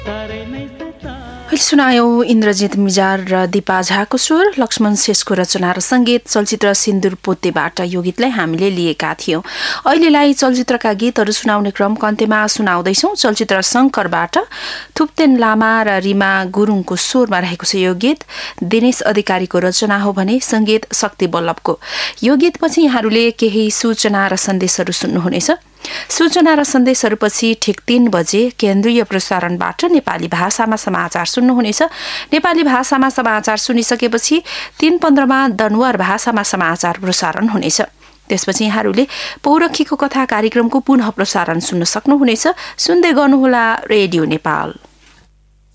अहिले सुनायो इन्द्रजित मिजार र दिपा झाको स्वर, लक्ष्मण शेषको रचना र संगीत चलचित्र सिन्दूर पोतेबाट यो गीतलाई हामीले लिएका थियौं। अहिलेलाई चलचित्रका गीतहरू सुनाउने क्रमको अन्त्यमा सुनाउँदैछौं। चलचित्र शंकरबाट थुप्तेन लामा र रिमा गुरुङको स्वरमा रहेको छ यो गीत। दिनेश अधिकारीको रचना हो भने संगीत शक्ति बल्लभको। यो गीतपछि यहाँहरूले केही सूचना र सन्देशहरू सुन्नुहुनेछ। सूचना र सन्देशहरूपछि ठिक 3 बजे केन्द्रीय प्रसारणबाट नेपाली भाषामा समाचार सुन्नुहुनेछ। नेपाली भाषामा समाचार सुनिसकेपछि 3:15 मा दनुवार भाषामा समाचार प्रसारण हुनेछ। त्यसपछि यहाँहरूले पौरखीको कथा कार्यक्रमको पुनः प्रसारण सुन्न सक्नुहुनेछ। सुन्दै गर्नुहोला रेडियो नेपाल।